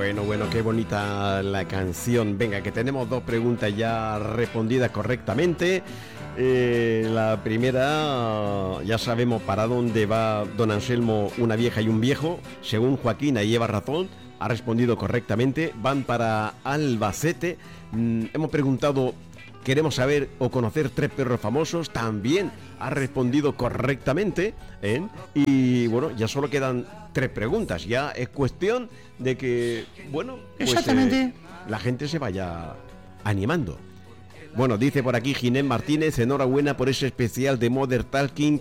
Bueno, qué bonita la canción. Venga, que tenemos 2 preguntas ya respondidas correctamente. La primera, ya sabemos para dónde va don Anselmo, una vieja y un viejo. Según Joaquín, ahí lleva razón, ha respondido correctamente. Van para Albacete. Hemos preguntado, queremos saber o conocer 3 perros famosos. También ha respondido correctamente, ¿eh? Y bueno, ya solo quedan 3 preguntas. Ya es cuestión de que, bueno, pues, exactamente, la gente se vaya animando. Bueno, dice por aquí Ginés Martínez, enhorabuena por ese especial de Modern Talking